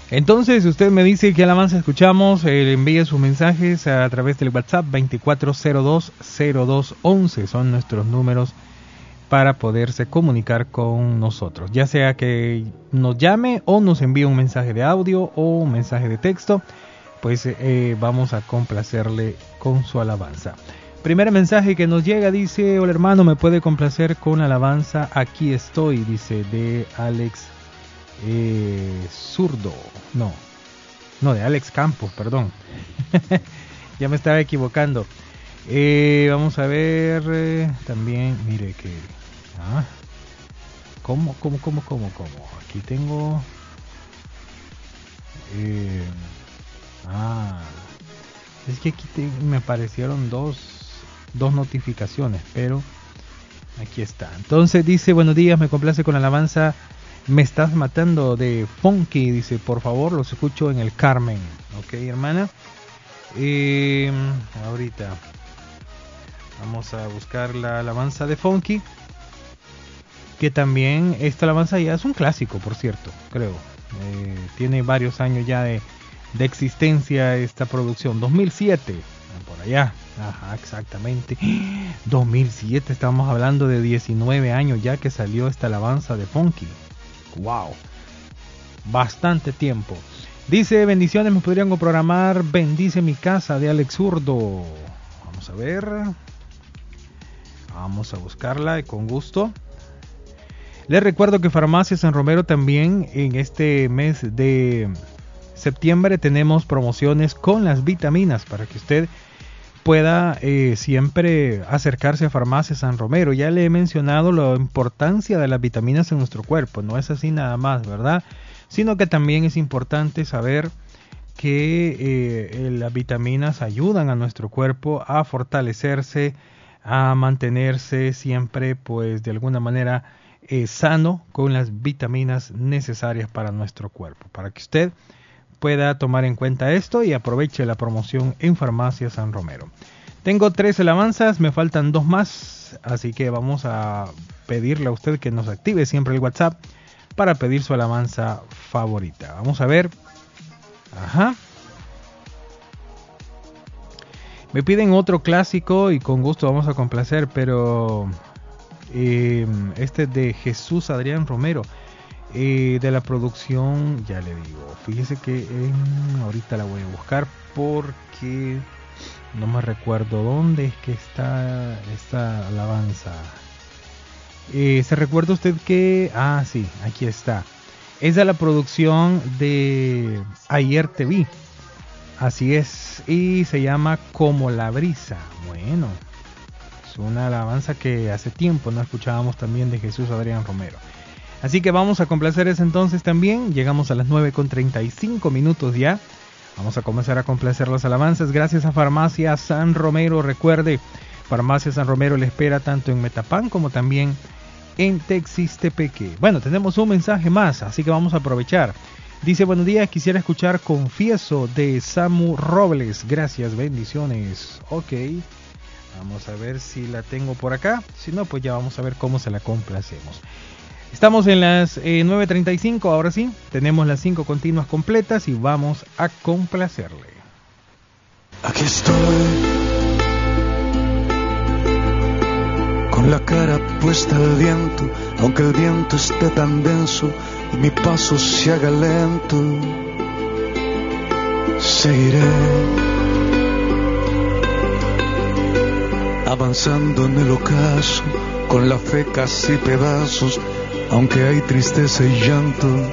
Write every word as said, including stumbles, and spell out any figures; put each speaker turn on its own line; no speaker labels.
Entonces, usted me dice qué alabanza escuchamos, eh, envíe sus mensajes a través del WhatsApp veinticuatro cero dos cero dos once, son nuestros números para poderse comunicar con nosotros, ya sea que nos llame o nos envíe un mensaje de audio o un mensaje de texto, pues eh, vamos a complacerle con su alabanza. Primer mensaje que nos llega dice: hola hermano, ¿me puede complacer con alabanza? Aquí estoy, dice, de Alex eh, Zurdo, no, no, de Alex Campos, perdón, ya me estaba equivocando. Eh, vamos a ver, eh, también, mire que, ah, ¿cómo, cómo, cómo, cómo, cómo? Aquí tengo, eh, ah, es que aquí te, me aparecieron dos, dos notificaciones, pero aquí está. Entonces dice: buenos días, me complace con la alabanza Me estás matando de Funky, dice, por favor, los escucho en el Carmen. Ok, hermana. Eh, ahorita vamos a buscar la alabanza de Funky, que también esta alabanza ya es un clásico, por cierto, creo. Eh, tiene varios años ya de, de existencia esta producción. dos mil siete, por allá. Ajá, exactamente. dos mil siete, estamos hablando de diecinueve años ya que salió esta alabanza de Funky. Wow, bastante tiempo. Dice: bendiciones, me podrían programar Bendice mi casa de Alex Zurdo. Vamos a ver, vamos a buscarla con gusto. Les recuerdo que Farmacia San Romero también en este mes de septiembre tenemos promociones con las vitaminas para que usted pueda eh, siempre acercarse a Farmacia San Romero. Ya le he mencionado la importancia de las vitaminas en nuestro cuerpo, no es así nada más, ¿verdad? Sino que también es importante saber que eh, las vitaminas ayudan a nuestro cuerpo a fortalecerse, a mantenerse siempre, pues de alguna manera eh, sano, con las vitaminas necesarias para nuestro cuerpo, para que usted pueda tomar en cuenta esto y aproveche la promoción en Farmacia San Romero. Tengo tres alabanzas, me faltan dos más, así que vamos a pedirle a usted que nos active siempre el WhatsApp para pedir su alabanza favorita. Vamos a ver. Ajá. Me piden otro clásico y con gusto vamos a complacer, pero eh, este es de Jesús Adrián Romero. Eh, de la producción, ya le digo, fíjese que eh, ahorita la voy a buscar porque no me recuerdo dónde es que está esta alabanza. Eh, ¿Se recuerda usted que? Ah, sí, aquí está. Es de la producción de Ayer Te Vi. Así es, y se llama Como la Brisa. Bueno, es una alabanza que hace tiempo no escuchábamos también de Jesús Adrián Romero. Así que vamos a complacer ese entonces también. Llegamos a las nueve con treinta y cinco minutos ya. Vamos a comenzar a complacer las alabanzas gracias a Farmacia San Romero. Recuerde, Farmacia San Romero le espera tanto en Metapán como también en Texistepeque. Bueno, tenemos un mensaje más, así que vamos a aprovechar. Dice: buenos días, quisiera escuchar Confieso de Samu Robles. Gracias, bendiciones. Ok, vamos a ver si la tengo por acá. Si no, pues ya vamos a ver cómo se la complacemos. Estamos en las eh, nueve treinta y cinco, ahora sí, tenemos las cinco continuas completas y vamos a complacerle.
Aquí estoy, con la cara puesta al viento, aunque el viento esté tan denso y mi paso se haga lento, seguiré avanzando en el ocaso, con la fe casi pedazos. Aunque hay tristeza y llanto,